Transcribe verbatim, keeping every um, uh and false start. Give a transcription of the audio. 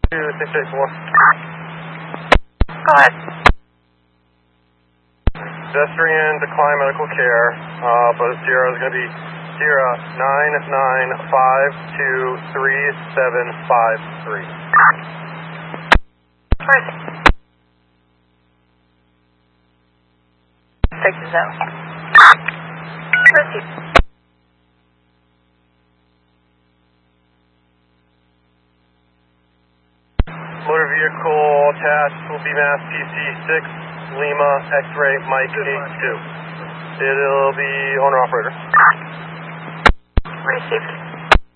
two six eight four. Go ahead. Pedestrian decline medical care, uh, but Sierra is going to be Sierra nine nine five two three seven five three. Where is it? Take the zone. Proceed. Motor vehicle attached will be mass P C six, Lima, X-ray, Mike eight two. It'll be owner-operator. Received.